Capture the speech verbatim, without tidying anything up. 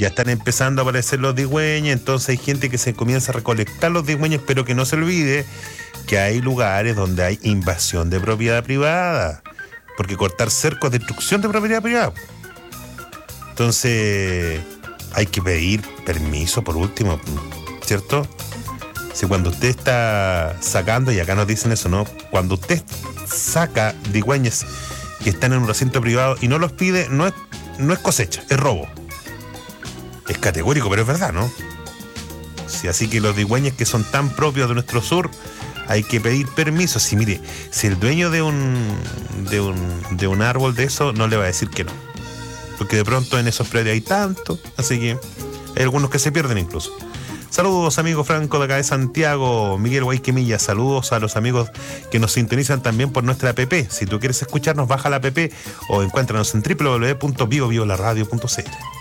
Ya están empezando a aparecer los digüeños, entonces hay gente que se comienza a recolectar los digüeños, pero que no se olvide que hay lugares donde hay invasión de propiedad privada, porque cortar cerco es destrucción de propiedad privada. Entonces hay que pedir permiso por último, ¿cierto? Si cuando usted está sacando, y acá nos dicen eso, ¿no? Cuando usted saca digüeños que están en un recinto privado y no los pide, no es, no es cosecha, es robo. Es categórico, pero es verdad, ¿no? Sí, así que los digüeños que son tan propios de nuestro sur, hay que pedir permiso. Si mire, si el dueño de un, de un, de un árbol de eso no le va a decir que no. Porque de pronto en esos predios hay tanto, así que hay algunos que se pierden incluso. Saludos, amigo Franco de acá de Santiago, Miguel Guayquemilla. Saludos a los amigos que nos sintonizan también por nuestra app. Si tú quieres escucharnos, baja la app o encuéntranos en doble u doble u doble u punto vivo vivo la radio punto c l.